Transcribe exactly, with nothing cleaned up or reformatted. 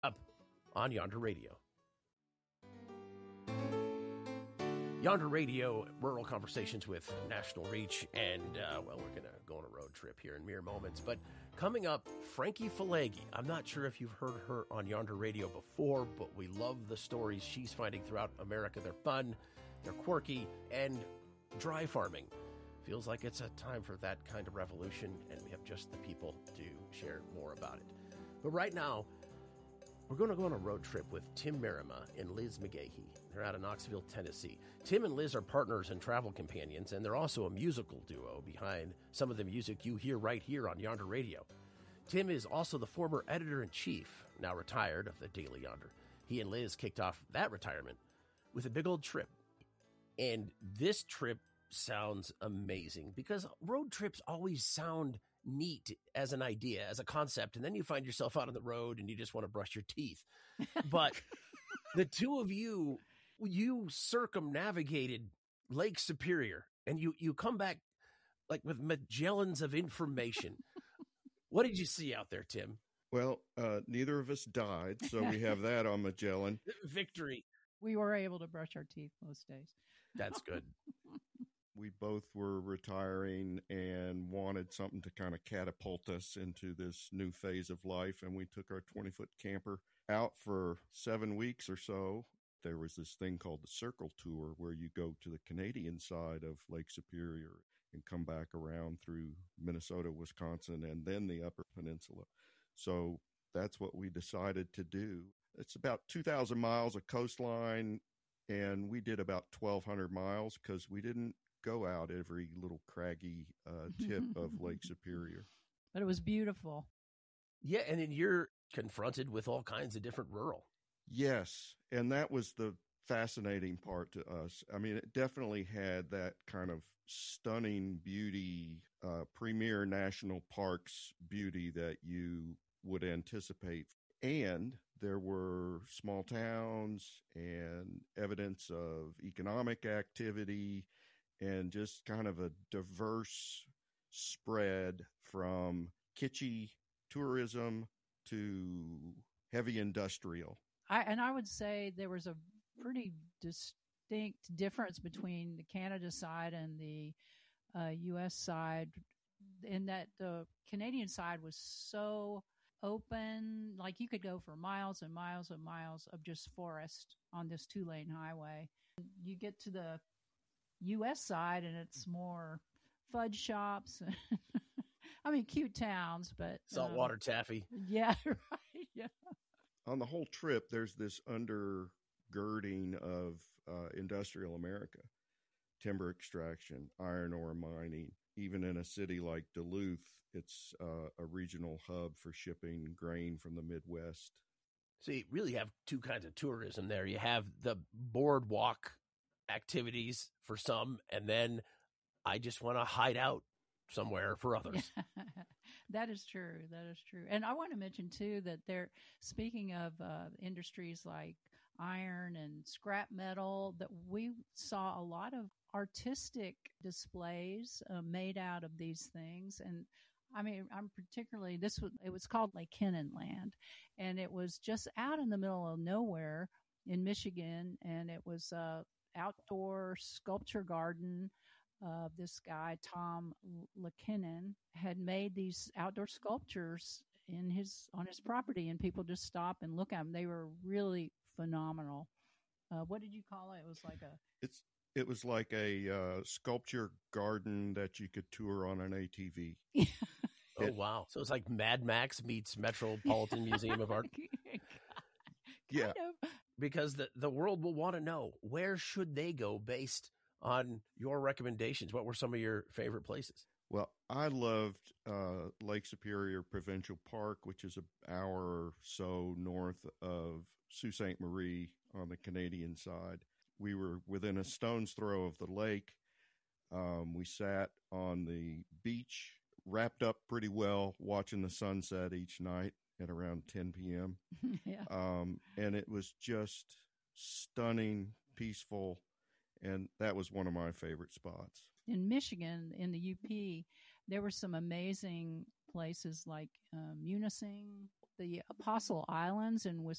Up on Yonder Radio. Yonder Radio, rural conversations with national reach, and, uh, well, we're going to go on a road trip here in mere moments. But coming up, Frankie Falagi. I'm not sure if you've heard her on Yonder Radio before, but we love the stories she's finding throughout America. They're fun, they're quirky, and dry farming. Feels like it's a time for that kind of revolution, and we have just the people to share more about it. But right now, we're going to go on a road trip with Tim Merima and Liz McGahee. They're out of Knoxville, Tennessee. Tim and Liz are partners and travel companions, and they're also a musical duo behind some of the music you hear right here on Yonder Radio. Tim is also the former editor-in-chief, now retired, of the Daily Yonder. He and Liz kicked off that retirement with a big old trip. And this trip sounds amazing because road trips always sound neat as an idea, as a concept, and then you find yourself out on the road and you just want to brush your teeth. But the two of you, you circumnavigated Lake Superior, and you you come back like with Magellans of information. What did you see out there, Tim? Well, uh, neither of us died, so we have that on Magellan. Victory. We were able to brush our teeth most days. That's good. We both were retiring and wanted something to kind of catapult us into this new phase of life. And we took our twenty-foot camper out for seven weeks or so. There was this thing called the Circle Tour where you go to the Canadian side of Lake Superior and come back around through Minnesota, Wisconsin, and then the Upper Peninsula. So that's what we decided to do. It's about two thousand miles of coastline, and we did about twelve hundred miles because we didn't go out every little craggy uh, tip of Lake Superior. But it was beautiful. Yeah, and then you're confronted with all kinds of different rural. Yes, and that was the fascinating part to us. I mean, it definitely had that kind of stunning beauty, uh, premier national parks beauty that you would anticipate. And there were small towns and evidence of economic activity and just kind of a diverse spread from kitschy tourism to heavy industrial. I, and I would say there was a pretty distinct difference between the Canada side and the uh, U S side, in that the Canadian side was so open, like you could go for miles and miles and miles of just forest on this two-lane highway. You get to the U S side and it's more fudge shops. I mean, cute towns, but saltwater um, taffy. Yeah, right. Yeah. On the whole trip, there's this undergirding of uh, industrial America, timber extraction, iron ore mining. Even in a city like Duluth, it's uh, a regional hub for shipping grain from the Midwest. So you really have two kinds of tourism there. You have the boardwalk activities for some, and then I just want to hide out somewhere for others. That is true. That is true. And I want to mention, too, that they're speaking of uh, industries like iron and scrap metal, that we saw a lot of artistic displays uh, made out of these things. And I mean, I'm particularly, this was, it was called Lake Kennan Land, and it was just out in the middle of nowhere in Michigan. And it was a outdoor sculpture garden. Uh, this guy, Tom LeKinnon, had made these outdoor sculptures in his on his property, and people just stop and look at them. They were really phenomenal. Uh, what did you call it? It was like a... It's It was like a uh, sculpture garden that you could tour on an A T V. Oh, it, wow. So it's like Mad Max meets Metropolitan Museum of Art. Yeah. Of. Because the, the world will want to know, where should they go based on your recommendations? What were some of your favorite places? Well, I loved uh, Lake Superior Provincial Park, which is an hour or so north of Sault Ste. Marie on the Canadian side. We were within a stone's throw of the lake. Um, we sat on the beach, wrapped up pretty well, watching the sunset each night at around ten p.m. Yeah. Um, and it was just stunning, peaceful, and that was one of my favorite spots. In Michigan, in the U P, there were some amazing places like uh, Munising the Apostle Islands in Wisconsin.